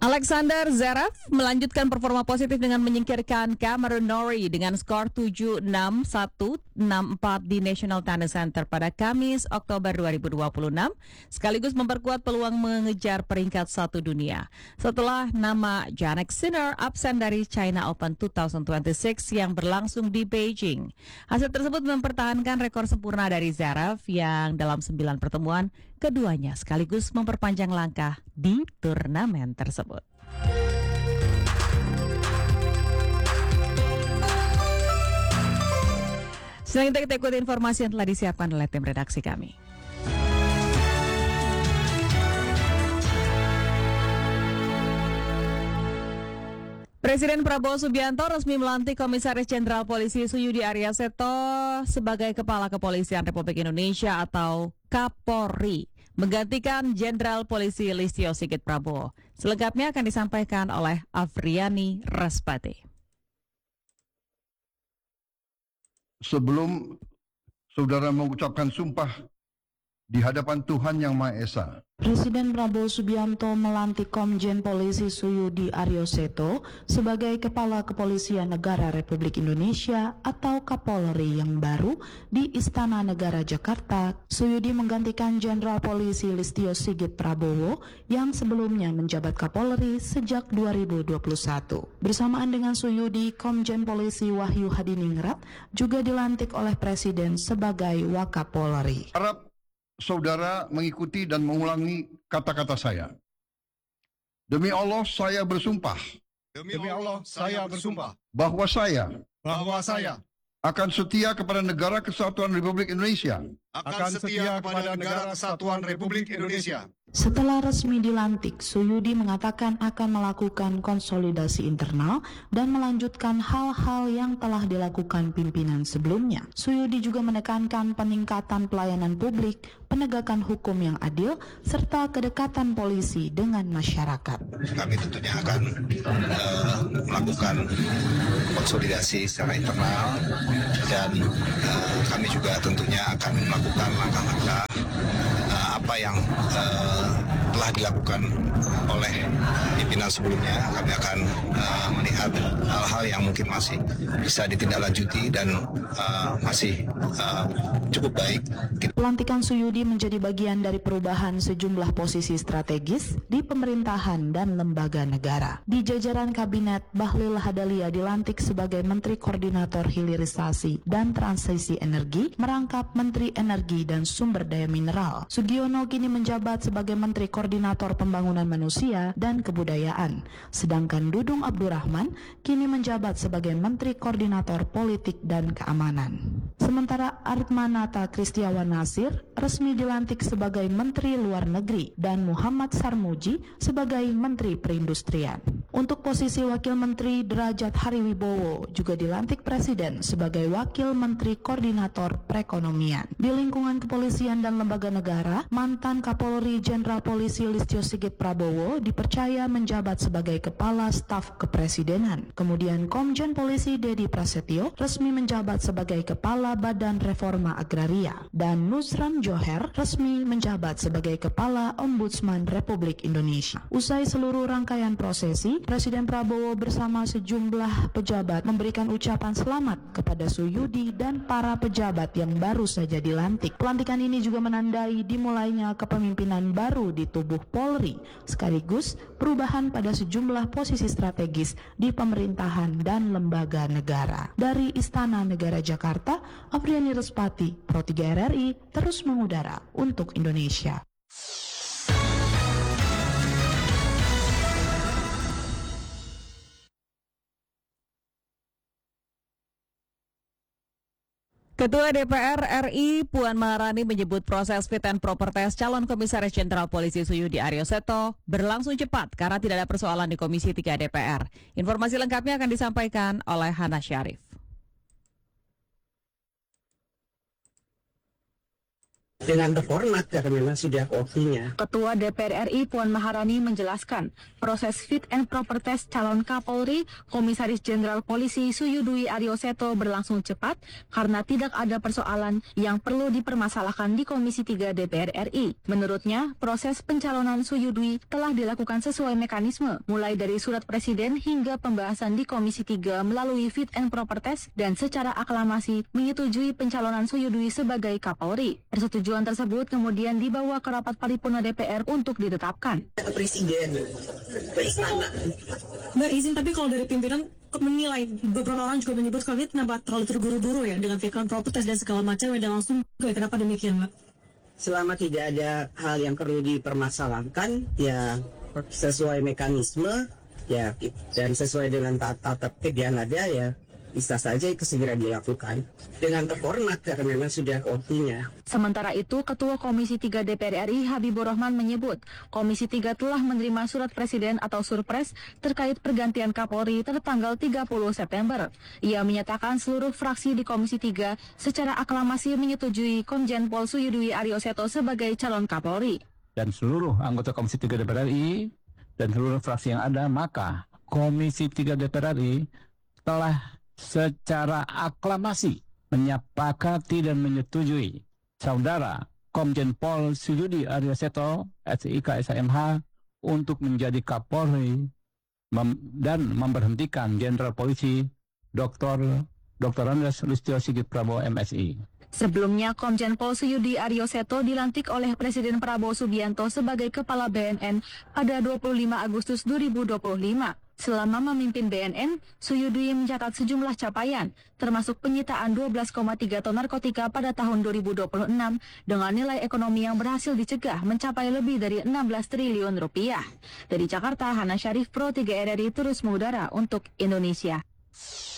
Alexander Zverev melanjutkan performa positif dengan menyingkirkan Cameron Norrie dengan skor 7-6, 1-6-4 di National Tennis Center pada Kamis, Oktober 2026, sekaligus memperkuat peluang mengejar peringkat 1 dunia. Setelah nama Jannik Sinner absen dari China Open 2026 yang berlangsung di Beijing. Hasil tersebut mempertahankan rekor sempurna dari Zverev yang dalam 9 pertemuan keduanya sekaligus memperpanjang langkah di turnamen tersebut. Selanjutnya kita ikuti informasi yang telah disiapkan oleh tim redaksi kami. Presiden Prabowo Subianto resmi melantik Komisaris Jenderal Polisi Suyudi Aryaseto sebagai Kepala Kepolisian Republik Indonesia atau Kapolri, menggantikan Jenderal Polisi Listio Sigit Prabowo. Selengkapnya akan disampaikan oleh Afriani Raspati. Sebelum saudara mengucapkan sumpah di hadapan Tuhan Yang Maha Esa, Presiden Prabowo Subianto melantik Komjen Polisi Suyudi Aryoseto sebagai Kepala Kepolisian Negara Republik Indonesia atau Kapolri yang baru di Istana Negara Jakarta. Suyudi menggantikan Jenderal Polisi Listio Sigit Prabowo yang sebelumnya menjabat Kapolri sejak 2021. Bersamaan dengan Suyudi, Komjen Polisi Wahyu Hadiningrat juga dilantik oleh Presiden sebagai Wakapolri. harap saudara mengikuti dan mengulangi kata-kata saya. Demi Allah, saya bersumpah Demi Allah, saya bersumpah bahwa saya bahwa saya akan setia kepada Negara Kesatuan Republik Indonesia akan setia kepada Negara Kesatuan Republik Indonesia. Setelah resmi dilantik, Suyudi mengatakan akan melakukan konsolidasi internal dan melanjutkan hal-hal yang telah dilakukan pimpinan sebelumnya. Suyudi juga menekankan peningkatan pelayanan publik, penegakan hukum yang adil, serta kedekatan polisi dengan masyarakat. Kami tentunya akan melakukan konsolidasi secara internal dan kami juga tentunya akan melakukan langkah-langkah apa yang telah dilakukan oleh pimpinan sebelumnya. Kami akan melihat hal-hal yang mungkin masih bisa ditindaklanjuti dan masih cukup baik. Pelantikan Suyudi menjadi bagian dari perubahan sejumlah posisi strategis di pemerintahan dan lembaga negara. Di jajaran kabinet, Bahlil Lahadalia dilantik sebagai Menteri Koordinator Hilirisasi dan Transisi Energi, merangkap Menteri Energi dan Sumber Daya Mineral. Sugiono kini menjabat sebagai Menteri Koordinator Pembangunan Manusia dan Kebudayaan. Sedangkan Dudung Abdurrahman kini menjabat sebagai Menteri Koordinator Politik dan Keamanan. Sementara Artmanata Kristiawan Nasir resmi dilantik sebagai Menteri Luar Negeri dan Muhammad Sarmuji sebagai Menteri Perindustrian. Untuk posisi Wakil Menteri, Derajat Hariwibowo juga dilantik Presiden sebagai Wakil Menteri Koordinator Perekonomian. Di lingkungan kepolisian dan lembaga negara, mantan Kapolri Jenderal Polisi Listio Sigit Prabowo dipercaya menjabat sebagai Kepala Staf Kepresidenan. Kemudian Komjen Polisi Dedi Prasetyo resmi menjabat sebagai Kepala Badan Reforma Agraria. Dan Nusran Joher resmi menjabat sebagai Kepala Ombudsman Republik Indonesia. Usai seluruh rangkaian prosesi, Presiden Prabowo bersama sejumlah pejabat memberikan ucapan selamat kepada Suyudi dan para pejabat yang baru saja dilantik. Pelantikan ini juga menandai dimulainya kepemimpinan baru di tubuh Polri, sekaligus perubahan pada sejumlah posisi strategis di pemerintahan dan lembaga negara. Dari Istana Negara Jakarta, Afriani Raspati, Pro 3 RRI, terus mengudara untuk Indonesia. Ketua DPR RI Puan Maharani menyebut proses fit and proper test calon Komisaris Jenderal Polisi Suyudi Aryoseto berlangsung cepat karena tidak ada persoalan di Komisi 3 DPR. Informasi lengkapnya akan disampaikan oleh Hana Syarif. dengan terhormat karena memang sudah waktunya. Ketua DPR RI Puan Maharani menjelaskan, proses fit and proper test calon Kapolri, Komisaris Jenderal Polisi Suyudwi Aryoseto berlangsung cepat karena tidak ada persoalan yang perlu dipermasalahkan di Komisi 3 DPR RI. Menurutnya, proses pencalonan Suyudwi telah dilakukan sesuai mekanisme, mulai dari surat Presiden hingga pembahasan di Komisi 3 melalui fit and proper test dan secara aklamasi menyetujui pencalonan Suyudwi sebagai Kapolri. Persetujuan tersebut kemudian dibawa ke rapat paripurna DPR untuk ditetapkan. Presiden, ke istana. Mbak izin, tapi kalau dari pimpinan menilai, beberapa orang juga menyebut kalau ini kenapa terlalu terburu-buru ya dengan fit and proper test dan segala macam dan langsung kenapa demikian, Mbak? Selama tidak ada hal yang perlu dipermasalahkan, ya sesuai mekanisme, ya dan sesuai dengan tata tertib yang ada, ya bisa saja itu segera dilakukan dengan terhormat karena memang sudah waktunya. Sementara itu, Ketua Komisi 3 DPR RI Habibur Rahman menyebut, Komisi 3 telah menerima surat Presiden atau Surpres terkait pergantian Kapolri tertanggal 30 September. Ia menyatakan seluruh fraksi di Komisi 3 secara aklamasi menyetujui Komjen Pol Suyudwi Aryoseto sebagai calon Kapolri. Dan seluruh anggota Komisi 3 DPR RI dan seluruh fraksi yang ada, maka Komisi 3 DPR RI telah secara aklamasi menyepakati dan menyetujui Saudara Komjen Pol Suyudwi Aryoseto SIK SMH untuk menjadi Kapolri dan memberhentikan Jenderal Polisi Dr. Andes Listio Sigit Prabowo MSI. Sebelumnya, Komjen Pol Suyudwi Aryoseto dilantik oleh Presiden Prabowo Subianto sebagai Kepala BNN pada 25 Agustus 2025. Selama memimpin BNN, Suyudwi mencatat sejumlah capaian, termasuk penyitaan 12,3 ton narkotika pada tahun 2026 dengan nilai ekonomi yang berhasil dicegah mencapai lebih dari 16 triliun rupiah. Dari Jakarta, Hana Syarif, Pro 3 RRI terus mengudara untuk Indonesia.